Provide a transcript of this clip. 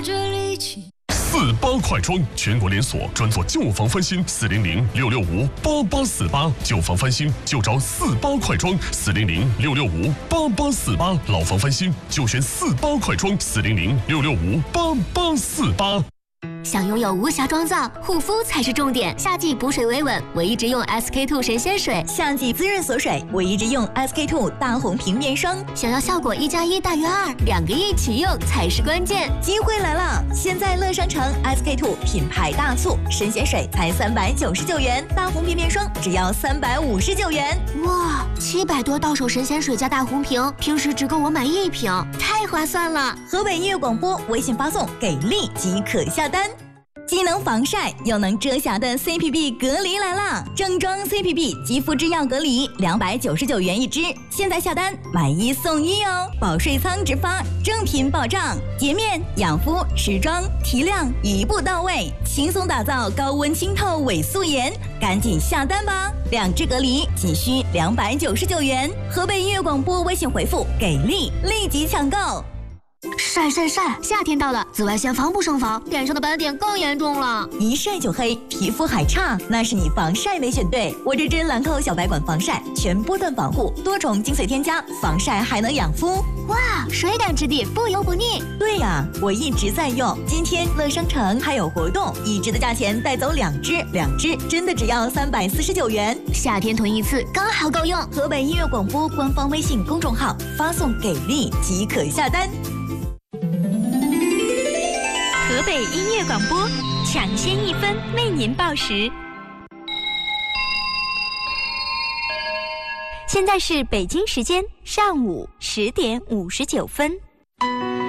48快装，全国连锁，专做旧房翻新，400-665-8848，旧房翻新就找48快装，400-665-8848，老房翻新就选48快装，400-665-8848。 想拥有无瑕妆造，护肤才是重点。夏季补水维稳，我一直用 SK-II 神仙水； 夏季滋润锁水，我一直用 SK-II 大红瓶面霜。 想要效果1+1大于2，2个一起用才是关键。 机会来了！现在乐商城 SK-II 品牌大促，神仙水才399元，大红瓶面霜只要359元。 哇，700多到手神仙水加大红瓶，平时只够我买1瓶，太划算了！ 河北音乐广播微信发送“给力”即可下单。既能防晒又能遮瑕的 CPB 隔离来啦！正装 CPB 肌肤之钥隔离299元一支，现在下单买1送1哦！保税仓直发，正品保障，洁面、养肤、持妆、提亮一步到位，轻松打造高温清透伪素颜，赶紧下单吧！2支隔离仅需299元，河北音乐广播微信回复“给力”立即抢购。 晒！夏天到了，紫外线防不胜防，脸上的斑点更严重了。 一晒就黑，皮肤还差，那是你防晒没选对。我这支兰蔻小白管防晒，全波段防护，多重精髓添加，防晒还能养肤。 哇，水感质地，不油不腻。 对呀，我一直在用。今天乐商城还有活动，1支的价钱带走2支，2支真的只要349元。 夏天囤一次刚好够用。 河北音乐广播官方微信公众号发送“给力”即可下单。 河北音乐广播，抢先1分为您报时。现在是北京时间上午10点59分。